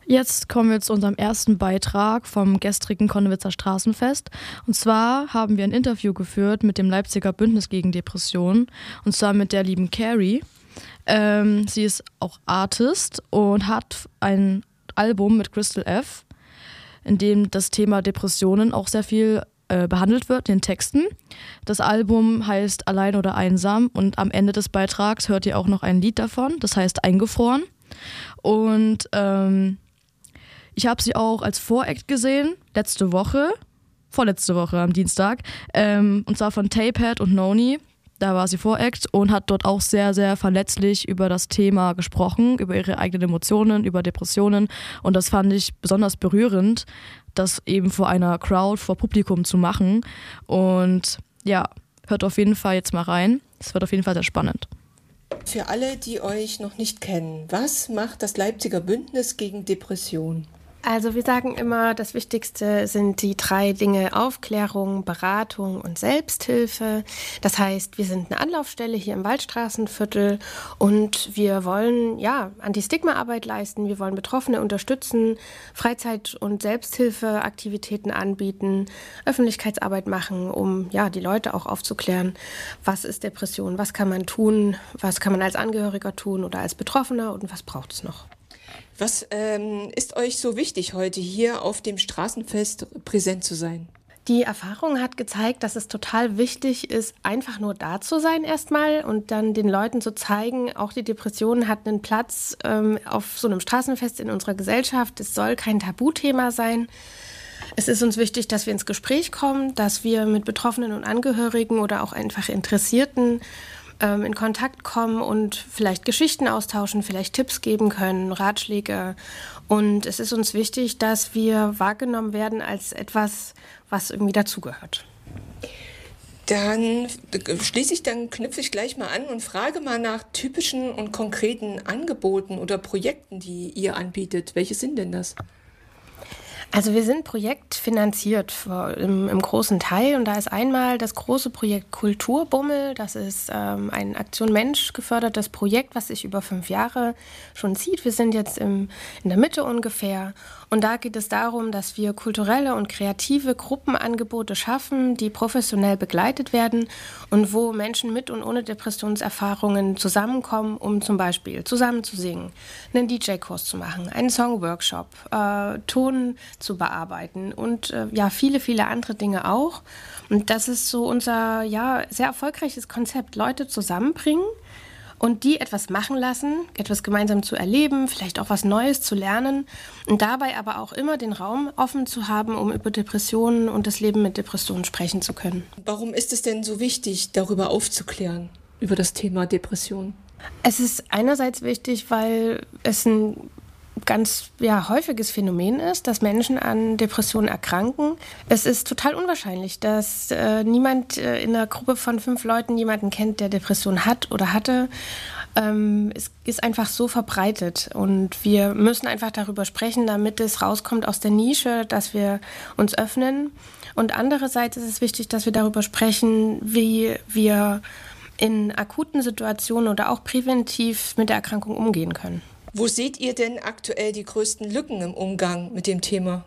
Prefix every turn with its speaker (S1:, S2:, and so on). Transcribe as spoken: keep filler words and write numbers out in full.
S1: Jetzt kommen wir zu unserem ersten Beitrag vom gestrigen Konnewitzer Straßenfest. Und zwar haben wir ein Interview geführt mit dem Leipziger Bündnis gegen Depressionen. Und zwar mit der lieben Carrie. Ähm, sie ist auch Artist und hat ein Album mit Crystal F., in dem das Thema Depressionen auch sehr viel äh, behandelt wird, in den Texten. Das Album heißt Allein oder Einsam und am Ende des Beitrags hört ihr auch noch ein Lied davon, das heißt Eingefroren. Und ähm, ich habe sie auch als Voract gesehen, letzte Woche, vorletzte Woche am Dienstag, ähm, und zwar von Tapehead und Noni. Da war sie Voract und hat dort auch sehr, sehr verletzlich über das Thema gesprochen, über ihre eigenen Emotionen, über Depressionen. Und das fand ich besonders berührend, das eben vor einer Crowd, vor Publikum zu machen. Und ja, hört auf jeden Fall jetzt mal rein. Es wird auf jeden Fall sehr spannend.
S2: Für alle, die euch noch nicht kennen, was macht das Leipziger Bündnis gegen Depression?
S3: Also wir sagen immer, das Wichtigste sind die drei Dinge Aufklärung, Beratung und Selbsthilfe. Das heißt, wir sind eine Anlaufstelle hier im Waldstraßenviertel und wir wollen ja Anti-Stigma-Arbeit leisten, wir wollen Betroffene unterstützen, Freizeit- und Selbsthilfeaktivitäten anbieten, Öffentlichkeitsarbeit machen, um ja die Leute auch aufzuklären, was ist Depression, was kann man tun, was kann man als Angehöriger tun oder als Betroffener und was braucht es noch.
S2: Was ähm, ist euch so wichtig, heute hier auf dem Straßenfest präsent zu sein?
S3: Die Erfahrung hat gezeigt, dass es total wichtig ist, einfach nur da zu sein erstmal und dann den Leuten zu zeigen, auch die Depression hat einen Platz ähm, auf so einem Straßenfest in unserer Gesellschaft. Es soll kein Tabuthema sein. Es ist uns wichtig, dass wir ins Gespräch kommen, dass wir mit Betroffenen und Angehörigen oder auch einfach Interessierten in Kontakt kommen und vielleicht Geschichten austauschen, vielleicht Tipps geben können, Ratschläge. Und es ist uns wichtig, dass wir wahrgenommen werden als etwas, was irgendwie dazugehört.
S2: Dann schließe ich, dann knüpfe ich gleich mal an und frage mal nach typischen und konkreten Angeboten oder Projekten, die ihr anbietet. Welche sind denn das?
S3: Also wir sind projektfinanziert im, im großen Teil und da ist einmal das große Projekt Kulturbummel. Das ist ähm, ein Aktion Mensch gefördertes Projekt, was sich über fünf Jahre schon zieht. Wir sind jetzt im, in der Mitte ungefähr und da geht es darum, dass wir kulturelle und kreative Gruppenangebote schaffen, die professionell begleitet werden und wo Menschen mit und ohne Depressionserfahrungen zusammenkommen, um zum Beispiel zusammen zu singen, einen D J-Kurs zu machen, einen Songworkshop, äh, Ton zu bearbeiten und äh, ja, viele, viele andere Dinge auch. Und das ist so unser ja, sehr erfolgreiches Konzept, Leute zusammenbringen und die etwas machen lassen, etwas gemeinsam zu erleben, vielleicht auch was Neues zu lernen und dabei aber auch immer den Raum offen zu haben, um über Depressionen und das Leben mit Depressionen sprechen zu können.
S2: Warum ist es denn so wichtig, darüber aufzuklären, über das Thema Depression?
S3: Es ist einerseits wichtig, weil es ein ganz ja, häufiges Phänomen ist, dass Menschen an Depressionen erkranken. Es ist total unwahrscheinlich, dass äh, niemand äh, in einer Gruppe von fünf Leuten jemanden kennt, der Depression hat oder hatte. Ähm, es ist einfach so verbreitet und wir müssen einfach darüber sprechen, damit es rauskommt aus der Nische, dass wir uns öffnen. Und andererseits ist es wichtig, dass wir darüber sprechen, wie wir in akuten Situationen oder auch präventiv mit der Erkrankung umgehen können.
S2: Wo seht ihr denn aktuell die größten Lücken im Umgang mit dem Thema?